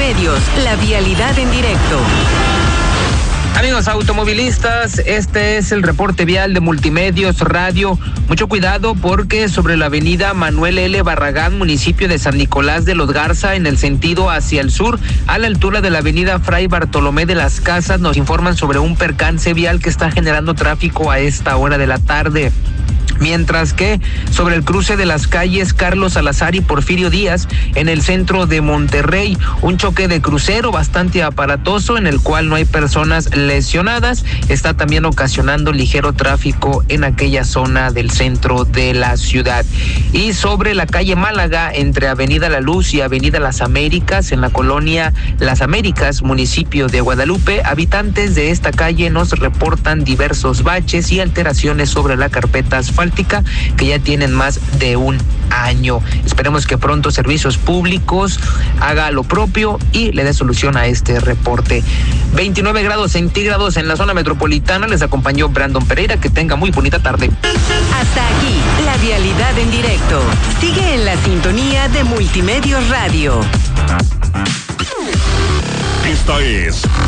Multimedios, la vialidad en directo. Amigos automovilistas, este es el reporte vial de Multimedios Radio. Mucho cuidado porque sobre la avenida Manuel L. Barragán, municipio de San Nicolás de los Garza, en el sentido hacia el sur, a la altura de la avenida Fray Bartolomé de las Casas, nos informan sobre un percance vial que está generando tráfico a esta hora de la tarde. Mientras que sobre el cruce de las calles Carlos Salazar y Porfirio Díaz, en el centro de Monterrey, un choque de crucero bastante aparatoso en el cual no hay personas lesionadas, está también ocasionando ligero tráfico en aquella zona del centro de la ciudad. Y sobre la calle Málaga, entre Avenida La Luz y Avenida Las Américas, en la colonia Las Américas, municipio de Guadalupe, habitantes de esta calle nos reportan diversos baches y alteraciones sobre la carpeta asfáltica que ya tienen más de un año. Esperemos que pronto Servicios Públicos haga lo propio y le dé solución a este reporte. 29 grados centígrados en la zona metropolitana. Les acompañó Brandon Pereira. Que tenga muy bonita tarde. Hasta aquí, la vialidad en directo. Sigue en la sintonía de Multimedios Radio. Esta es